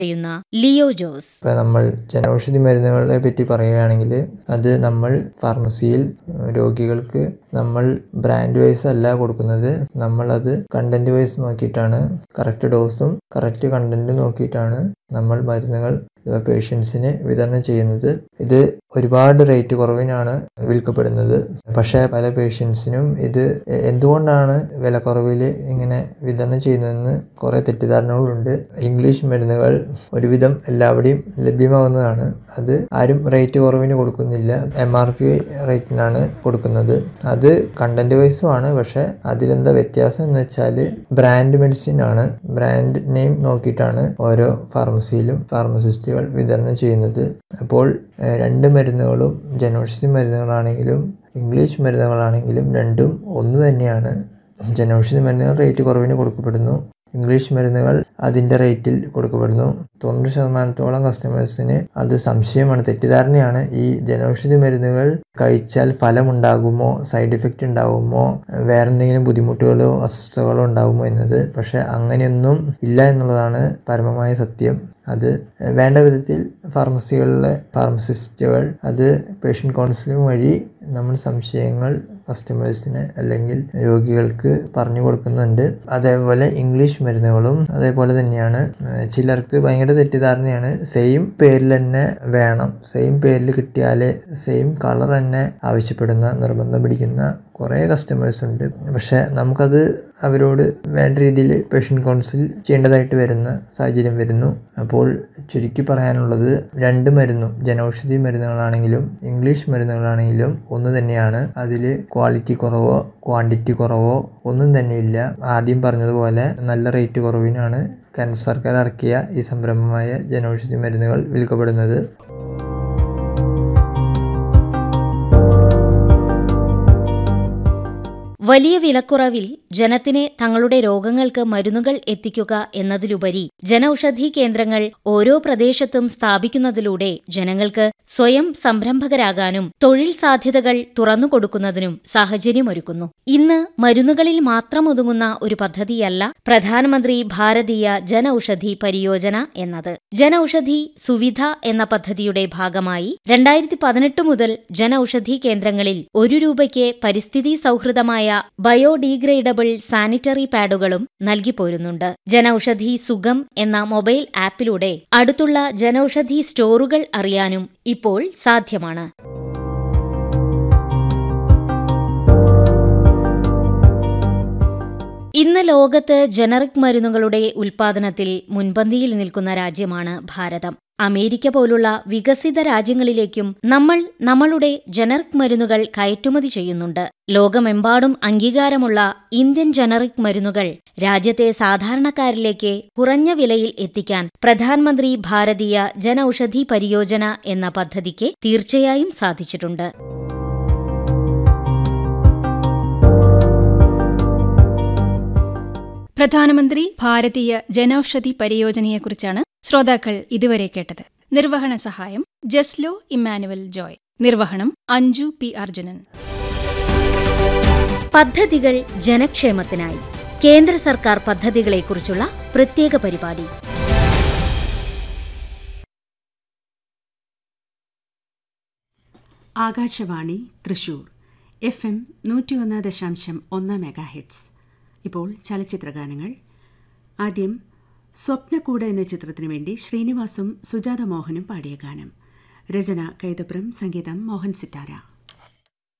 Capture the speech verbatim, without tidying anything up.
ചെയ്യുന്ന ലിയോ ജോസ്. ഇപ്പം നമ്മൾ ജനൌഷധി മരുന്നുകളെ പറ്റി പറയുകയാണെങ്കിൽ അത് നമ്മൾ ഫാർമസിയിൽ രോഗികൾക്ക് നമ്മൾ ബ്രാൻഡ് വൈസ് അല്ല കൊടുക്കുന്നത്. നമ്മളത് കണ്ടന്റ് വൈസ് നോക്കിയിട്ടാണ്, കറക്റ്റ് ഡോസും കറക്റ്റ് കണ്ടന്റും നോക്കിയിട്ടാണ് നമ്മൾ മരുന്നുകൾ പേഷ്യൻസിന് വിതരണം ചെയ്യുന്നത്. ഇത് ഒരുപാട് റേറ്റ് കുറവിനാണ് വിൽക്കപ്പെടുന്നത്. പക്ഷേ പല പേഷ്യൻസിനും ഇത് എന്തുകൊണ്ടാണ് വില കുറവിൽ ഇങ്ങനെ വിതരണം ചെയ്യുന്നതെന്ന് കുറേ തെറ്റിദ്ധാരണകളുണ്ട്. ഇംഗ്ലീഷ് മരുന്നുകൾ ഒരുവിധം എല്ലാവിടെയും ലഭ്യമാവുന്നതാണ്. അത് ആരും റേറ്റ് കുറവിന് കൊടുക്കുന്നില്ല, എം ആർ പി റേറ്റിനാണ് കൊടുക്കുന്നത്. അത് കണ്ടന്റ് വൈസും ആണ്. പക്ഷേ അതിലെന്താ വ്യത്യാസം എന്ന് വെച്ചാൽ ബ്രാൻഡ് മെഡിസിൻ ആണ്. ബ്രാൻഡ് നെയിം നോക്കിയിട്ടാണ് ഓരോ ഫാർമസിയിലും ഫാർമസിസ്റ്റുകൾ വിതരണം ചെയ്യുന്നത്. അപ്പോൾ രണ്ട് മരുന്നുകളും ജനൌഷധി മരുന്നുകളാണെങ്കിലും ഇംഗ്ലീഷ് മരുന്നുകളാണെങ്കിലും രണ്ടും ഒന്ന് തന്നെയാണ്. ജനൌഷധി മരുന്നുകൾ റേറ്റ് കുറവിന് കൊടുക്കപ്പെടുന്നു, ഇംഗ്ലീഷ് മരുന്നുകൾ അതിൻ്റെ റേറ്റിൽ കൊടുക്കപ്പെടുന്നു. തൊണ്ണൂറ് ശതമാനത്തോളം കസ്റ്റമേഴ്സിന് അത് സംശയമാണ്, തെറ്റിദ്ധാരണയാണ്. ഈ ജനൌഷധി മരുന്നുകൾ കഴിച്ചാൽ ഫലമുണ്ടാകുമോ, സൈഡ് എഫക്റ്റ് ഉണ്ടാകുമോ, വേറെ എന്തെങ്കിലും ബുദ്ധിമുട്ടുകളോ അസ്വസ്ഥതകളോ ഉണ്ടാകുമോ എന്നത്. പക്ഷെ അങ്ങനെയൊന്നും ഇല്ല എന്നുള്ളതാണ് പരമമായ സത്യം. അത് വേണ്ട വിധത്തിൽ ഫാർമസികളിലെ ഫാർമസിസ്റ്റുകൾ അത് പേഷ്യൻ്റ് കൗൺസിലിംഗ് വഴി നമ്മൾ സംശയങ്ങൾ കസ്റ്റമേഴ്സിന് അല്ലെങ്കിൽ രോഗികൾക്ക് പറഞ്ഞു കൊടുക്കുന്നുണ്ട്. അതേപോലെ ഇംഗ്ലീഷ് മരുന്നുകളും അതേപോലെ തന്നെയാണ്. ചിലർക്ക് ഭയങ്കര തെറ്റിദ്ധാരണയാണ്, സെയിം പേരിൽ തന്നെ വേണം, സെയിം പേരിൽ കിട്ടിയാലേ, സെയിം കളർ തന്നെ ആവശ്യപ്പെടുന്ന നിർബന്ധം പിടിക്കുന്ന കുറേ കസ്റ്റമേഴ്സ് ഉണ്ട്. പക്ഷെ നമുക്കത് അവരോട് വേണ്ട രീതിയിൽ പേഷ്യൻ്റ് കൗൺസിൽ ചെയ്യേണ്ടതായിട്ട് വരുന്ന സാഹചര്യം വരുന്നു. അപ്പോൾ ചുരുക്കി പറയാനുള്ളത്, രണ്ട് മരുന്നും ജനൌഷധി മരുന്നുകളാണെങ്കിലും ഇംഗ്ലീഷ് മരുന്നുകളാണെങ്കിലും ഒന്ന് തന്നെയാണ്. അതിൽ ക്വാളിറ്റി കുറവോ ക്വാണ്ടിറ്റി കുറവോ ഒന്നും തന്നെയില്ല. ആദ്യം പറഞ്ഞതുപോലെ നല്ല റേറ്റ് കുറവിനാണ് കേന്ദ്ര സർക്കാർ ഇറക്കിയ ഈ സംരംഭമായ ജനൌഷധി മരുന്നുകൾ വിൽക്കപ്പെടുന്നത്. വലിയ വിലക്കുറവിൽ ജനത്തിന് തങ്ങളുടെ രോഗങ്ങൾക്ക് മരുന്നുകൾ എത്തിക്കുക എന്നതിലുപരി ജനൌഷധി കേന്ദ്രങ്ങൾ ഓരോ പ്രദേശത്തും സ്ഥാപിക്കുന്നതിലൂടെ ജനങ്ങൾക്ക് സ്വയം സംരംഭകരാകാനും തൊഴിൽ സാധ്യതകൾ തുറന്നുകൊടുക്കുന്നതിനും സാഹചര്യമൊരുക്കുന്നു. ഇന്ന് മരുന്നുകളിൽ മാത്രം ഒതുങ്ങുന്ന ഒരു പദ്ധതിയല്ല പ്രധാനമന്ത്രി ഭാരതീയ ജനൌഷധി പരിയോജന എന്നത്. ജനൌഷധി സുവിധ എന്ന പദ്ധതിയുടെ ഭാഗമായി രണ്ടായിരത്തി പതിനെട്ട് മുതൽ ജനൌഷധി കേന്ദ്രങ്ങളിൽ ഒരു രൂപയ്ക്ക് പരിസ്ഥിതി സൗഹൃദമായ ബയോഡീഗ്രേഡബിൾ സാനിറ്ററി പാഡുകളും നൽകിപ്പോരുന്നുണ്ട്. ജനൌഷധി സുഗം എന്ന മൊബൈൽ ആപ്പിലൂടെ അടുത്തുള്ള ജനൌഷധി സ്റ്റോറുകൾ അറിയാനും ഇപ്പോൾ സാധ്യമാണ്. ഇന്ന് ലോകത്ത് ജനറിക് മരുന്നുകളുടെ ഉൽപ്പാദനത്തിൽ മുൻപന്തിയിൽ നിൽക്കുന്ന രാജ്യമാണ് ഭാരതം. അമേരിക്ക പോലുള്ള വികസിത രാജ്യങ്ങളിലേക്കും നമ്മൾ നമ്മളുടെ ജനറിക് മരുന്നുകൾ കയറ്റുമതി ചെയ്യുന്നുണ്ട്. ലോകമെമ്പാടും അംഗീകാരമുള്ള ഇന്ത്യൻ ജനറിക് മരുന്നുകൾ രാജ്യത്തെ സാധാരണക്കാരിലേക്ക് കുറഞ്ഞ വിലയിൽ എത്തിക്കാൻ പ്രധാനമന്ത്രി ഭാരതീയ ജനൌഷധി പരിയോജന എന്ന പദ്ധതിക്ക് തീർച്ചയായും സാധിച്ചിട്ടുണ്ട്. പ്രധാനമന്ത്രി ഭാരതീയ ജനൌഷധി പരിയോജനയെക്കുറിച്ചാണ് ശ്രോതാക്കൾ ഇതുവരെ കേട്ടത്. നിർവഹണ സഹായം ജസ്ലോ ഇമ്മാനുവൽ ജോയ്. നിർവഹണം അഞ്ജു പി അർജുനൻ. പദ്ധതികൾ ജനക്ഷേമത്തിനായി കേന്ദ്ര സർക്കാർ പദ്ധതികളെക്കുറിച്ചുള്ള പ്രത്യേക പരിപാടി. ആകാശവാണി തൃശൂർ എഫ് എം നൂറ്റി ഒന്ന് ദശാംശം ഒന്ന് മെഗാ ഹെഡ്സ്. ഇപ്പോൾ ചലച്ചിത്രഗാനങ്ങൾ. ആദ്യം സ്വപ്നക്കൂട് എന്ന ചിത്രത്തിനു വേണ്ടി ശ്രീനിവാസും സുജാത മോഹനും പാടിയ ഗാനം. രചന കൈതപ്രം, സംഗീതം മോഹൻ സിത്താര.